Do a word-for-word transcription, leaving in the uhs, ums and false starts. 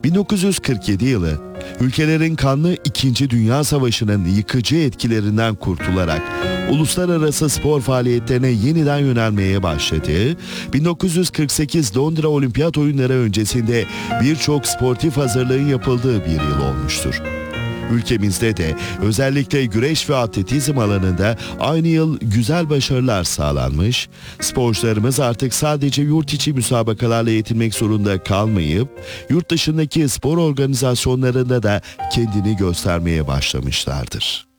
bin dokuz yüz kırk yedi yılı, ülkelerin kanlı İkinci Dünya Savaşı'nın yıkıcı etkilerinden kurtularak uluslararası spor faaliyetlerine yeniden yönelmeye başladığı, bin dokuz yüz kırk sekiz Londra Olimpiyat Oyunları öncesinde birçok sportif hazırlığın yapıldığı bir yıl olmuştur. Ülkemizde de özellikle güreş ve atletizm alanında aynı yıl güzel başarılar sağlanmış, sporcularımız artık sadece yurt içi müsabakalarla yetinmek zorunda kalmayıp, yurt dışındaki spor organizasyonlarında da kendini göstermeye başlamışlardır.